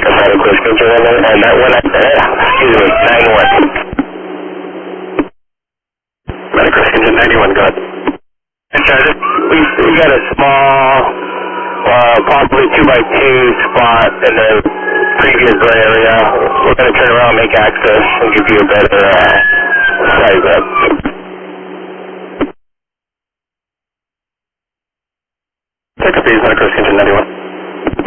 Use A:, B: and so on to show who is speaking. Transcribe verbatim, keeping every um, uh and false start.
A: Pacific Whiskey Journal, and that one, uh, excuse me, nine one. Medic Whiskey ninety-one, go ahead. Sergeant, we, we got a small, uh, possibly two by two spot in the previous area. We're going to turn around and make access and give you a better, uh, size up.